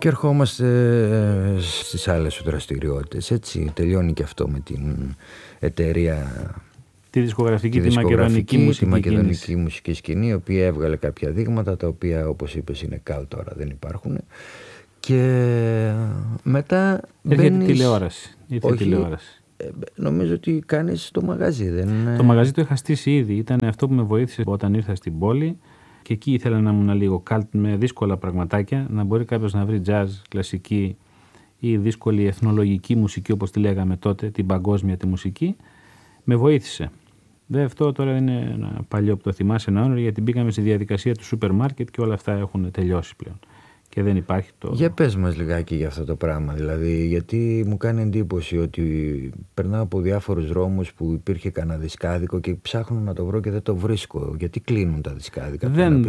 Και ερχόμαστε στις άλλες σου δραστηριότητες. Έτσι τελειώνει και αυτό με την εταιρεία, τη δισκογραφική, τη μακεδονική μουσική σκηνή, η οποία έβγαλε κάποια δείγματα, τα οποία όπως είπες είναι κάτω τώρα, δεν υπάρχουν. Και μετά έρχεται τηλεόραση. Νομίζω ότι κάνεις το μαγαζί, δεν είναι? Το μαγαζί το είχα στήσει ήδη. Ήταν αυτό που με βοήθησε όταν ήρθα στην πόλη. Και εκεί ήθελα να ήμουν λίγο καλτ με δύσκολα πραγματάκια, να μπορεί κάποιος να βρει jazz, κλασική ή δύσκολη εθνολογική μουσική, όπως τη λέγαμε τότε, την παγκόσμια τη μουσική. Με βοήθησε. Βέβαια αυτό τώρα είναι ένα παλιό που το θυμάσαι ένα όνειρο, γιατί μπήκαμε στη διαδικασία του σούπερ μάρκετ και όλα αυτά έχουν τελειώσει πλέον. Και δεν υπάρχει το... Για πες μας λιγάκι για αυτό το πράγμα, δηλαδή, γιατί μου κάνει εντύπωση ότι περνάω από διάφορους δρόμους που υπήρχε κανένα δισκάδικο και ψάχνω να το βρω και δεν το βρίσκω. Γιατί κλείνουν τα δισκάδικα?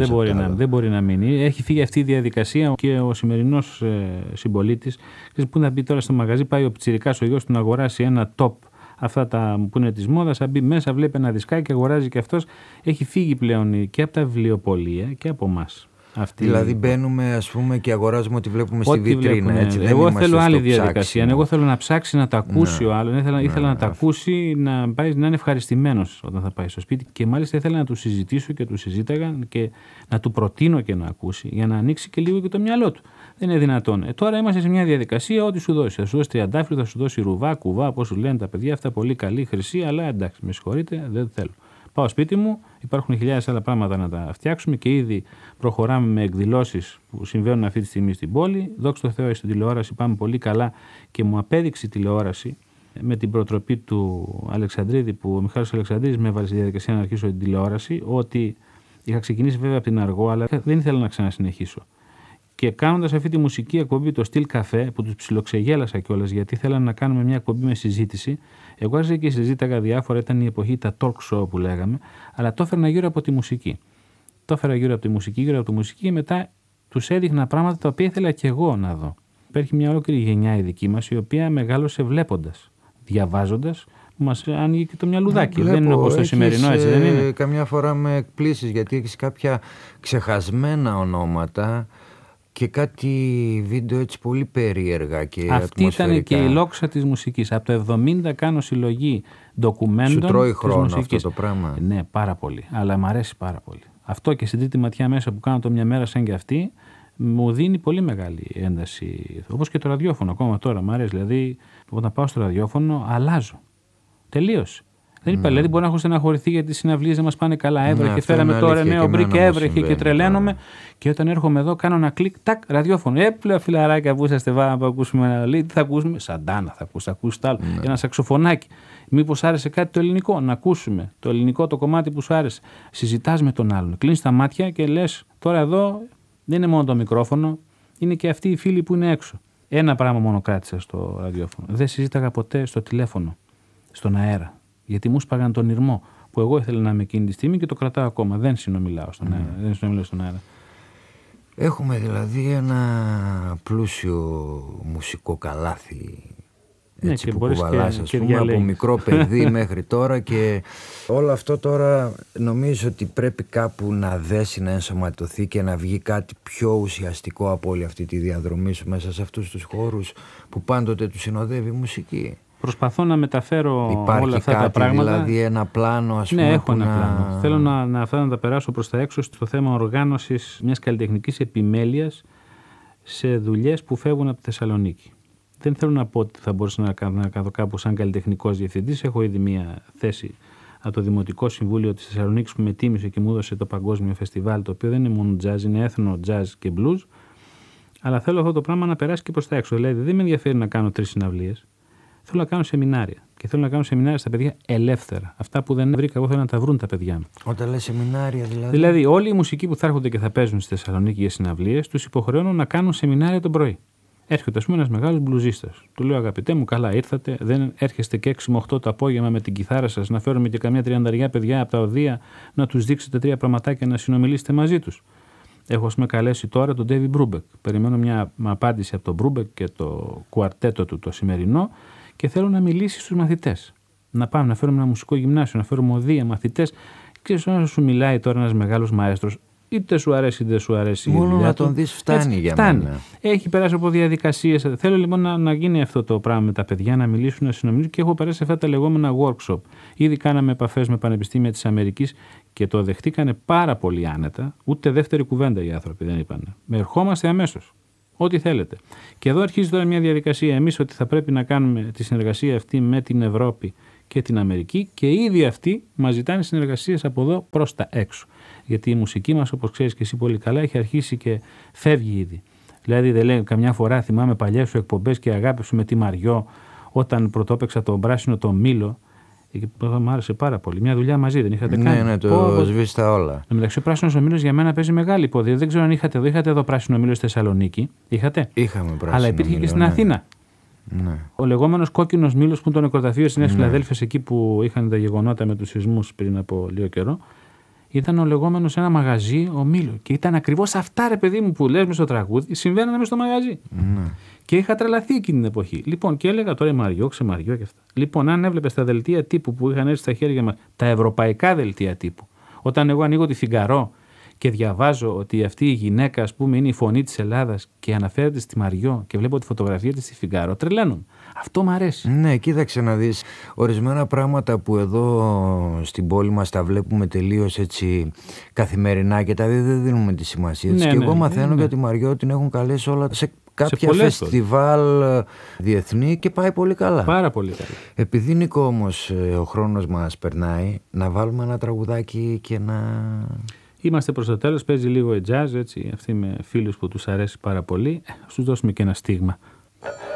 Δεν μπορεί να μείνει. Έχει φύγει αυτή η διαδικασία και ο σημερινός συμπολίτης, που να μπει τώρα στο μαγαζί, πάει ο πιτσιρικάς ο γιος του να αγοράσει ένα top, αυτά τα που είναι της μόδας, θα μπει μέσα, βλέπει ένα δισκάκι, αγοράζει και αυτός. Έχει φύγει πλέον και από τα βιβλιοπωλεία και από εμάς. Δηλαδή μπαίνουμε, ας πούμε, και αγοράζουμε ό,τι βλέπουμε στη βιτρίνα. Έτσι, εγώ θέλω άλλη διαδικασία. Εγώ θέλω να ψάξει να τα ακούσει ο άλλος. Ήθελα να τα ακούσει, να είναι ευχαριστημένος όταν θα πάει στο σπίτι. Και μάλιστα ήθελα να του συζητήσω και του συζήταγα και να του προτείνω και να ακούσει, για να ανοίξει και λίγο και το μυαλό του. Δεν είναι δυνατόν. Τώρα είμαστε σε μια διαδικασία, ό,τι σου δώσει. Θα σου δώσει τριαντάφυλλο, θα σου δώσει ρουβά, κουβά, όπως σου λένε τα παιδιά, αυτά πολύ καλή, χρυσή, αλλά εντάξει, με συγχωρείτε, δεν θέλω. Πάω σπίτι μου, υπάρχουν χιλιάδες άλλα πράγματα να τα φτιάξουμε και ήδη προχωράμε με εκδηλώσεις που συμβαίνουν αυτή τη στιγμή στην πόλη. Δόξα τω Θεώ, στην τηλεόραση πάμε πολύ καλά και μου απέδειξε η τηλεόραση με την προτροπή του Αλεξανδρίδη, που ο Μιχάλης Αλεξανδρίδης με έβαλε στη διαδικασία να αρχίσω την τηλεόραση, ότι είχα ξεκινήσει βέβαια από την Αργό, αλλά δεν ήθελα να ξανασυνεχίσω. Και κάνοντας αυτή τη μουσική εκπομπή, το στυλ καφέ, που τους ψιλοξεγέλασα κιόλας, γιατί ήθελα να κάνουμε μια εκπομπή με συζήτηση. Εγώ άρχισα και συζήταγα διάφορα, ήταν η εποχή τα talk show που λέγαμε, αλλά το έφερνα γύρω από τη μουσική. Το έφερα γύρω από τη μουσική και μετά τους έδειχνα πράγματα τα οποία ήθελα κι εγώ να δω. Υπάρχει μια ολόκληρη γενιά η δική μας, η οποία μεγάλωσε βλέποντας, διαβάζοντας, που μας άνοιγε και το μυαλουδάκι. Δεν είναι όπως το σημερινό, έτσι δεν είναι? Καμιά φορά με εκπλήσεις, γιατί έχεις κάποια ξεχασμένα ονόματα και κάτι βίντεο έτσι πολύ περίεργα και αυτή ήταν και η λόξα της μουσικής. Από το 70 κάνω συλλογή ντοκουμέντων. Σου τρώει χρόνο αυτό το πράγμα? Ναι, πάρα πολύ. Αλλά μου αρέσει πάρα πολύ. Αυτό και στην τρίτη ματιά μέσα που κάνω το μια μέρα σαν και αυτή, μου δίνει πολύ μεγάλη ένταση. Όπως και το ραδιόφωνο ακόμα τώρα μου αρέσει. Δηλαδή, όταν πάω στο ραδιόφωνο, αλλάζω. Τελείωσε. Δεν είπα, δηλαδή μπορεί να έχω στεναχωρηθεί γιατί οι συναυλίες δεν μας πάνε καλά. Έβρεχε, φέραμε τώρα νέο μπρι και έβρεχε και τρελαίνομαι. Και όταν έρχομαι εδώ, κάνω ένα κλικ, τάκ, ραδιόφωνο. Έπλεον φιλαράκια που είσαστε, βάλαμε να ακούσουμε ένα λέει, τι θα ακούσουμε? Σαντάνα θα ακούσει τ' άλλο. Ένα σαξοφωνάκι. Μήπως άρεσε κάτι το ελληνικό? Να ακούσουμε το ελληνικό, το κομμάτι που σου άρεσε. Συζητάς με τον άλλον. Κλείνεις τα μάτια και λες, τώρα εδώ δεν είναι μόνο το μικρόφωνο, είναι και αυτοί οι φίλοι που είναι έξω. Ένα πράγμα μόνο κράτησα στο ραδιόφωνο. Δεν συζήταγα ποτέ στο τηλέφωνο, στον αέρα. Γιατί μου σπάγαν τον ηρμό που εγώ ήθελα να είμαι εκείνη τη στιγμή και το κρατάω ακόμα. Δεν συνομιλάω στον αέρα. Δεν συνομιλάω στον αέρα. Έχουμε δηλαδή ένα πλούσιο μουσικό καλάθι. Έτσι, που κουβαλάς, ας πούμε, από μικρό παιδί μέχρι τώρα, και όλο αυτό τώρα νομίζω ότι πρέπει κάπου να δέσει, να ενσωματωθεί και να βγει κάτι πιο ουσιαστικό από όλη αυτή τη διαδρομή σου μέσα σε αυτούς τους χώρους που πάντοτε τους συνοδεύει η μουσική. Προσπαθώ να μεταφέρω όλα αυτά τα πράγματα. Δηλαδή ένα πλάνο, ας πούμε. Ναι, έχω ένα πλάνο. Θέλω να τα περάσω προς τα έξω στο θέμα οργάνωσης μιας καλλιτεχνικής επιμέλειας σε δουλειές που φεύγουν από τη Θεσσαλονίκη. Δεν θέλω να πω ότι θα μπορούσα να κάνω κάπου σαν καλλιτεχνικός διευθυντής. Έχω ήδη μία θέση από το Δημοτικό Συμβούλιο της Θεσσαλονίκης που με τίμησε και μου έδωσε το Παγκόσμιο Φεστιβάλ, το οποίο δεν είναι μόνο jazz, είναι έθνο, jazz και blues. Αλλά θέλω αυτό το πράγμα να περάσει και προς τα έξω. Δηλαδή δεν με ενδιαφέρει να κάνω 3 συναυλίες. Θέλω να κάνω σεμινάρια. Και θέλω να κάνω σεμινάρια στα παιδιά ελεύθερα. Αυτά που δεν βρήκα, εγώ θέλω να τα βρουν τα παιδιά μου. Όταν λες σεμινάρια, δηλαδή. Δηλαδή, όλοι οι μουσικοί που θα έρχονται και θα παίζουν στη Θεσσαλονίκη για συναυλίες, τους υποχρεώνω να κάνουν σεμινάρια το πρωί. Έρχεται, ας πούμε, ένας μεγάλος μπλουζίστας. Του λέω, αγαπητέ μου, καλά ήρθατε. Δεν έρχεστε και 6 με 8 το απόγευμα με την κιθάρα σας να φέρουμε και καμιά 30 παιδιά από τα οδεία να τους δείξετε 3 πραγματάκια να συνομιλήσετε μαζί τους. Έχω, ας πούμε, καλέσει τώρα τον Ντέβι Μπρούμπεκ. Περιμένω μια απάντηση από τον Μπρούμπεκ και το κουαρτέτο του το σημερινό. Και θέλω να μιλήσει στους μαθητές. Να πάμε να φέρουμε ένα μουσικό γυμνάσιο, να φέρουμε οδεία, μαθητές. Ξέρεις, όταν σου μιλάει τώρα ένας μεγάλος μαέστρος, είτε σου αρέσει είτε δεν σου αρέσει. Μόνο να τον δεις φτάνει για μένα. Έχει περάσει από διαδικασίες. Θέλω λοιπόν να γίνει αυτό το πράγμα με τα παιδιά, να μιλήσουν, να συνομιλήσουν, και έχω περάσει αυτά τα λεγόμενα workshop. Ήδη κάναμε επαφές με πανεπιστήμια της Αμερικής και το δεχτήκανε πάρα πολύ άνετα. Ούτε δεύτερη κουβέντα οι άνθρωποι δεν είπαν. Με ερχόμαστε αμέσως. Ό,τι θέλετε. Και εδώ αρχίζει τώρα μια διαδικασία. Εμείς ότι θα πρέπει να κάνουμε τη συνεργασία αυτή με την Ευρώπη και την Αμερική, και ήδη αυτοί μας ζητάνε συνεργασίες από εδώ προς τα έξω. Γιατί η μουσική μας, όπως ξέρεις και εσύ πολύ καλά, έχει αρχίσει και φεύγει ήδη. Δηλαδή, δεν λέει καμιά φορά, θυμάμαι παλιές σου εκπομπές και αγάπη σου με τη Μαριό, όταν πρωτόπαιξα τον πράσινο το Μήλο. Μου άρεσε πάρα πολύ. Μια δουλειά μαζί δεν είχατε κάνει? Ναι, το σβήστα όλα. Μεταξύ, ο πράσινος ο Μήλος για μένα παίζει μεγάλη υπόθεση. Δεν ξέρω αν είχατε εδώ πράσινο Μήλο στη Θεσσαλονίκη. Είχατε? Είχαμε πράσινο. Αλλά υπήρχε και στην Αθήνα. Ναι. Ο λεγόμενος κόκκινος μήλος, που είναι το νεκροταφείο στις Νέες Φιλαδέλφειες, εκεί που είχαν τα γεγονότα με τους σεισμούς πριν από λίγο καιρό, ήταν ο λεγόμενος ένα μαγαζί, ο Μήλο. Και ήταν ακριβώς αυτά, ρε παιδί μου, που λες μες στο τραγούδι, συμβαίνανε μες στο μαγαζί. Ναι. Και είχα τρελαθεί εκείνη την εποχή. Λοιπόν, και έλεγα τώρα η Μαριό, ξεμαριό και αυτά. Λοιπόν, αν έβλεπες τα δελτία τύπου που είχαν έρθει στα χέρια μας, τα ευρωπαϊκά δελτία τύπου, όταν εγώ ανοίγω τη Φιγκαρό και διαβάζω ότι αυτή η γυναίκα, ας πούμε, είναι η φωνή της Ελλάδας και αναφέρεται στη Μαριό και βλέπω τη φωτογραφία της στη Φιγκαρό, τρελαίνουν. Αυτό μου αρέσει. Ναι, κοίταξε να δεις. Ορισμένα πράγματα που εδώ στην πόλη μας τα βλέπουμε τελείως έτσι καθημερινά και τα δεν δίνουμε τη σημασία της. Και εγώ μαθαίνω για τη Μαριό, την έχουν καλέσει όλα σε κάποια φεστιβάλ διεθνή και πάει πολύ καλά. Πάρα πολύ καλά. Επειδή, Νίκο, όμως ο χρόνος μας περνάει, να βάλουμε ένα τραγουδάκι και να... Είμαστε προς το τέλος, παίζει λίγο η jazz, έτσι, αυτοί με φίλους που τους αρέσει πάρα πολύ. Στους δώσουμε και ένα στίγμα.